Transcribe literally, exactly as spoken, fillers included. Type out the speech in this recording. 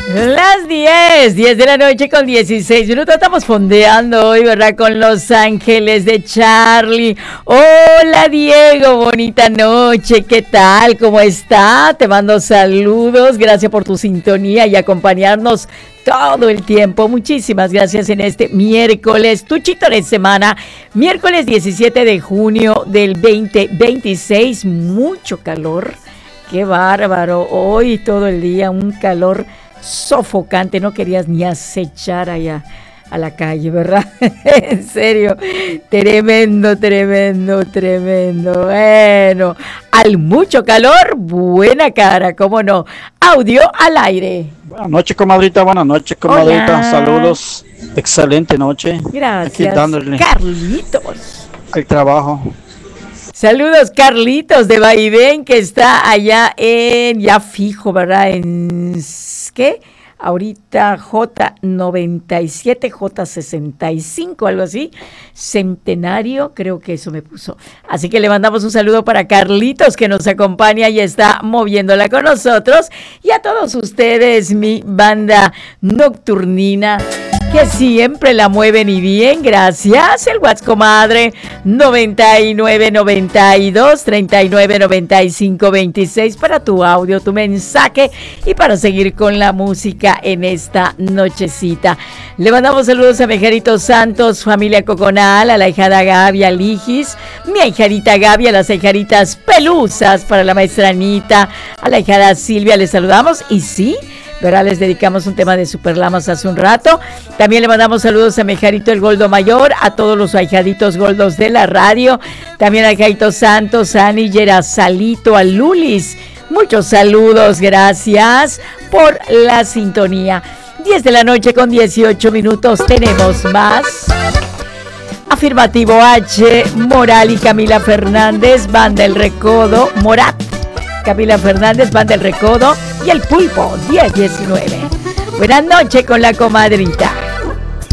Las diez, diez de la noche con dieciséis minutos. Estamos fondeando hoy, ¿verdad? Con Los Ángeles de Charlie. Hola, Diego, bonita noche. ¿Qué tal? ¿Cómo está? Te mando saludos. Gracias por tu sintonía y acompañarnos todo el tiempo. Muchísimas gracias en este miércoles, tuchito de semana, miércoles diecisiete de junio del veinte veintiséis. Mucho calor. Qué bárbaro. Hoy todo el día un calor sofocante, no querías ni acechar allá a la calle, ¿verdad? En serio, tremendo, tremendo, tremendo. Bueno, al mucho calor, buena cara, ¿cómo no? Audio al aire. Buenas noches, comadrita, buenas noches, comadrita. Hola. Saludos, excelente noche. Gracias, aquí dándole Carlitos. El trabajo. Saludos, Carlitos de Vaivén, que está allá en, ya fijo, ¿verdad? En, ¿qué? Ahorita J noventa y siete, J sesenta y cinco, algo así. Centenario, creo que eso me puso. Así que le mandamos un saludo para Carlitos, que nos acompaña y está moviéndola con nosotros. Y a todos ustedes, mi banda nocturnina, que siempre la mueven y bien, gracias. El WhatsApp, comadre, noventa y nueve noventa y dos, treinta y nueve noventa y cinco veintiséis para tu audio, tu mensaje y para seguir con la música en esta nochecita. Le mandamos saludos a mi hijarito Santos, familia Coconal, a la hijada Gaby, a Ligis, mi hijarita Gaby, a las hijaritas Pelusas, para la maestra Anita, a la hijada Silvia, les saludamos y sí, ¿verdad? Les dedicamos un tema de Superlamas hace un rato. También le mandamos saludos a mi hijarito el Goldo Mayor, a todos los ahijaditos Goldos de la radio, también a Jaito Santos, a Níger, a Salito, a Lulis. Muchos saludos, gracias por la sintonía. diez de la noche con dieciocho minutos, tenemos más. Afirmativo H, Moral y Camila Fernández, Banda El Recodo, Morat. Camila Fernández, Banda El Recodo y El Pulpo, diez diecinueve. Buenas noches con la comadrita.